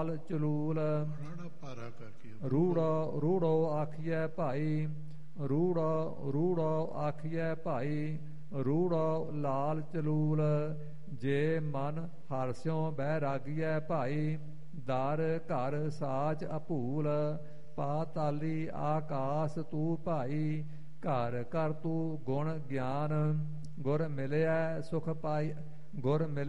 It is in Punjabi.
ਚਲੂਲ ਰਾੜਾ ਪਾਰਾ ਕਰਕੇ ਰੂੜੋ ਆਖੀਐ ਭਾਈ ਰੂੜੋ ਆਖੀਐ ਭਾਈ ਰੂੜੋ ਲਾਲ ਚਲੂਲ ਜੇ ਮਨ ਹਰਸਿਓ ਬਹਿ ਰਾਗੀਐ ਭਾਈ ਦਰ ਘਰ ਸਾਚ ਅਭੂਲ ਪਾਤਾਲੀ ਆਕਾਸ ਤੂੰ ਭਾਈ ਘਰ ਕਰ ਤੂੰ ਗੁਣ ਗਿਆਨ ਗੁਰ ਮਿਲਿਆ ਸੁਖ ਪਾਈ ਗੁਰ ਮਿਲ